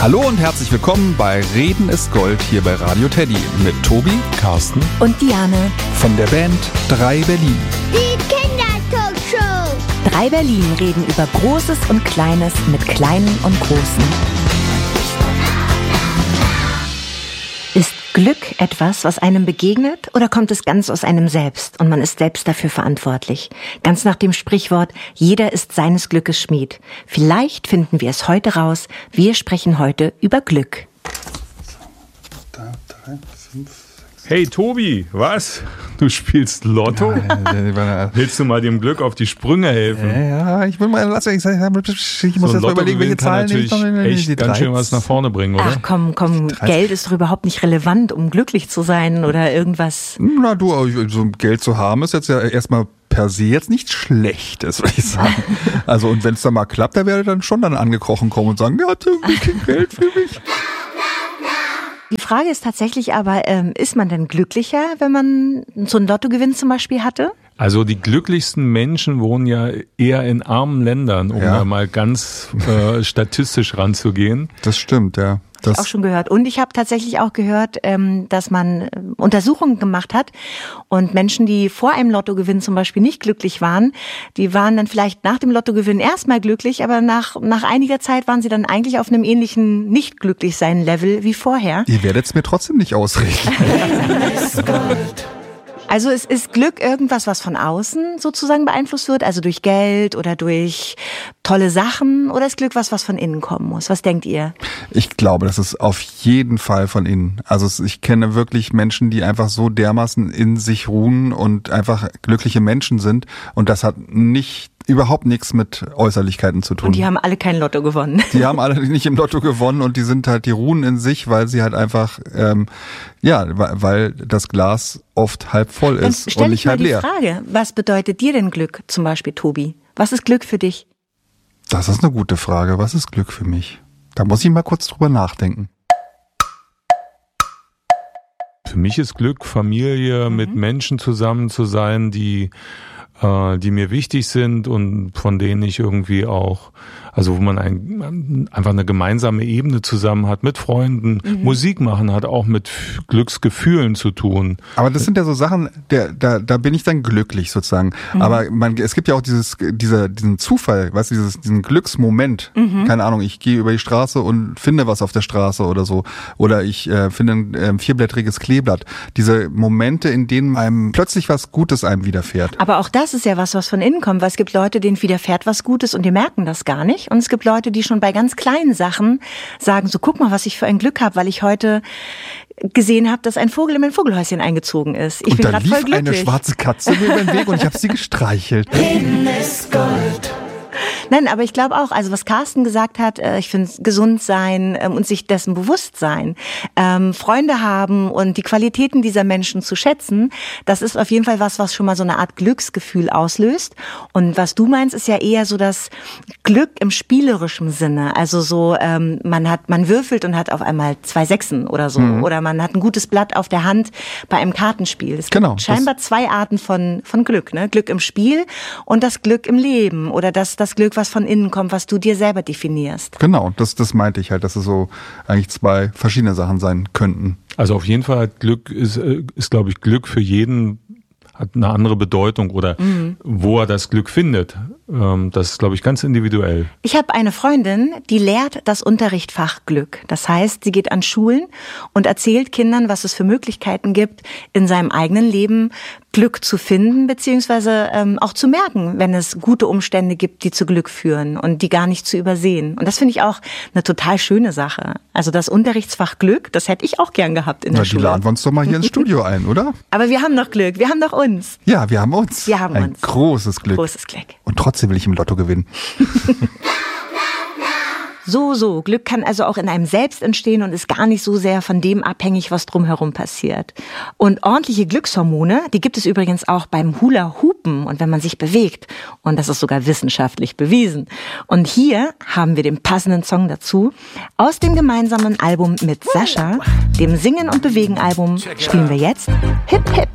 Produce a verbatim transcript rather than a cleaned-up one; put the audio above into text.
Hallo und herzlich willkommen bei Reden ist Gold hier bei Radio Teddy mit Tobi, Carsten und Diane von der Band drei Berlin. Die Kindertalkshow. drei Berlin reden über Großes und Kleines mit Kleinen und Großen. Ist Glück etwas, was einem begegnet, oder kommt es ganz aus einem selbst und man ist selbst dafür verantwortlich? Ganz nach dem Sprichwort, jeder ist seines Glückes Schmied. Vielleicht finden wir es heute raus. Wir sprechen heute über Glück. Da, drei, fünf, sechs. Hey Tobi, was? Du spielst Lotto? Ja, willst du mal dem Glück auf die Sprünge helfen? Ja, ich will mal, lass mich, ich muss so jetzt mal überlegen, welche Zahlen kann natürlich ich noch, echt die ganz drei. schön was nach vorne bringen, oder? Ach komm, komm, Geld ist doch überhaupt nicht relevant, um glücklich zu sein oder irgendwas. Na du, so Geld zu haben ist jetzt ja erstmal per se jetzt nichts Schlechtes, würde ich sagen. Also und wenn es dann mal klappt, da werde ich dann schon dann angekrochen kommen und sagen, ja, irgendwie kein Geld für mich. Die Frage ist tatsächlich aber, ähm, ist man denn glücklicher, wenn man so einen Lottogewinn zum Beispiel hatte? Also die glücklichsten Menschen wohnen ja eher in armen Ländern, um Ja. da mal ganz äh, statistisch ranzugehen. Das stimmt, ja. Das Auch schon gehört. Und ich habe tatsächlich auch gehört, ähm, dass man äh, Untersuchungen gemacht hat und Menschen, die vor einem Lottogewinn zum Beispiel nicht glücklich waren, die waren dann vielleicht nach dem Lottogewinn erstmal glücklich, aber nach nach einiger Zeit waren sie dann eigentlich auf einem ähnlichen Nicht-Glücklich-Sein-Level wie vorher. Ihr werdet es mir trotzdem nicht ausreden. Also es ist Glück irgendwas, was von außen sozusagen beeinflusst wird, also durch Geld oder durch tolle Sachen, oder ist Glück was, was von innen kommen muss? Was denkt ihr? Ich glaube, das ist auf jeden Fall von innen. Also es, ich kenne wirklich Menschen, die einfach so dermaßen in sich ruhen und einfach glückliche Menschen sind. Und das hat nicht überhaupt nichts mit Äußerlichkeiten zu tun. Und die haben alle kein Lotto gewonnen. Die haben alle nicht im Lotto gewonnen und die sind halt, die ruhen in sich, weil sie halt einfach, ähm, ja, weil das Glas oft halb voll Dann ist stell und ich nicht halb mal die leer. Frage, was bedeutet dir denn Glück zum Beispiel, Tobi? Was ist Glück für dich? Das ist eine gute Frage. Was ist Glück für mich? Da muss ich mal kurz drüber nachdenken. Für mich ist Glück, Familie, Mhm. mit Menschen zusammen zu sein, die äh, die mir wichtig sind und von denen ich irgendwie auch, also wo man ein, einfach eine gemeinsame Ebene zusammen hat mit Freunden. Mhm. Musik machen hat auch mit Glücksgefühlen zu tun. Aber das sind ja so Sachen, der, da, da bin ich dann glücklich sozusagen. Mhm. Aber man, es gibt ja auch dieses, dieser, diesen Zufall, weißt du, dieses, diesen Glücksmoment. Mhm. Keine Ahnung, ich gehe über die Straße und finde was auf der Straße oder so. Oder ich äh, finde ein äh, vierblättriges Kleeblatt. Diese Momente, in denen einem plötzlich was Gutes einem widerfährt. Aber auch das ist ja was, was von innen kommt, weil es gibt Leute, denen widerfährt was Gutes und die merken das gar nicht. Und es gibt Leute, die schon bei ganz kleinen Sachen sagen, so guck mal, was ich für ein Glück habe, weil ich heute gesehen habe, dass ein Vogel in mein Vogelhäuschen eingezogen ist. Ich und bin da gerade voll lief eine glücklich. schwarze Katze mir über den Weg und ich habe sie gestreichelt. Nein, aber ich glaube auch, also was Carsten gesagt hat, äh, ich finde gesund sein ähm, und sich dessen bewusst sein, ähm, Freunde haben und die Qualitäten dieser Menschen zu schätzen, das ist auf jeden Fall was, was schon mal so eine Art Glücksgefühl auslöst. Und was du meinst, ist ja eher so das Glück im spielerischen Sinne. Also so, ähm, man hat, man würfelt und hat auf einmal zwei Sechsen oder so. Mhm. Oder man hat ein gutes Blatt auf der Hand bei einem Kartenspiel. Es Genau, gibt scheinbar zwei Arten von, von Glück, ne? Glück im Spiel und das Glück im Leben oder das, das Glück, was von innen kommt, was du dir selber definierst. Genau, das, das meinte ich halt, dass es so eigentlich zwei verschiedene Sachen sein könnten. Also auf jeden Fall hat Glück ist, äh, ist glaube ich, Glück für jeden hat eine andere Bedeutung oder mhm. wo er das Glück findet. Ähm, das ist, glaube ich, ganz individuell. Ich habe eine Freundin, die lehrt das Unterrichtsfach Glück. Das heißt, sie geht an Schulen und erzählt Kindern, was es für Möglichkeiten gibt, in seinem eigenen Leben Glück zu finden, beziehungsweise ähm, auch zu merken, wenn es gute Umstände gibt, die zu Glück führen und die gar nicht zu übersehen. Und das finde ich auch eine total schöne Sache. Also das Unterrichtsfach Glück, das hätte ich auch gern gehabt in Na, der die Schule. laden wir uns doch mal hier ins Studio ein, oder? Aber wir haben doch Glück, wir haben doch uns. Ja, wir haben uns. Wir haben Ein uns. großes Glück. Großes Glück. Und trotzdem will ich im Lotto gewinnen. So, so. Glück kann also auch in einem selbst entstehen und ist gar nicht so sehr von dem abhängig, was drumherum passiert. Und ordentliche Glückshormone, die gibt es übrigens auch beim Hula-Hoopen und wenn man sich bewegt. Und das ist sogar wissenschaftlich bewiesen. Und hier haben wir den passenden Song dazu. Aus dem gemeinsamen Album mit Sascha, dem Singen- und Bewegen-Album, spielen wir jetzt Hip Hip.